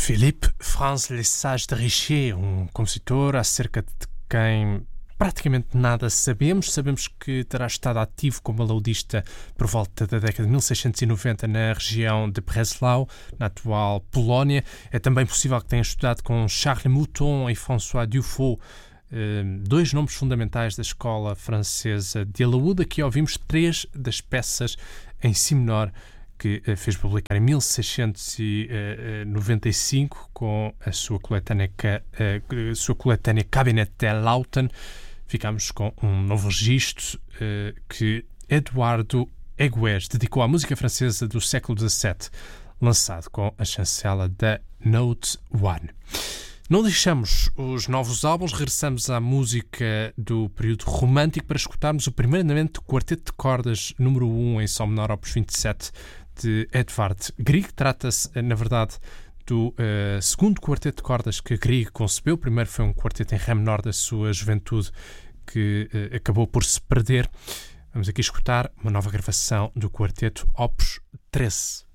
Philippe Franz Lesage de Richer, um compositor acerca de quem praticamente nada sabemos. Sabemos que terá estado ativo como balaudista por volta da década de 1690 na região de Breslau, na atual Polónia. É também possível que tenha estudado com Charles Mouton e François Dufaux, dois nomes fundamentais da escola francesa de alaúde. Aqui ouvimos três das peças em si menor que fez publicar em 1695 com a sua coletânea Cabinet der Lauten. Ficamos com um novo registro que Eduardo Egues dedicou à música francesa do século XVII, lançado com a chancela da Note One. Não deixamos os novos álbuns, regressamos à música do período romântico para escutarmos o primeiro andamento do Quarteto de Cordas número 1 em Sol menor, opus 27, de Edvard Grieg. Trata-se, na verdade, do segundo quarteto de cordas que Grieg concebeu. O primeiro foi um quarteto em ré menor da sua juventude que acabou por se perder. Vamos aqui escutar uma nova gravação do quarteto opus 13.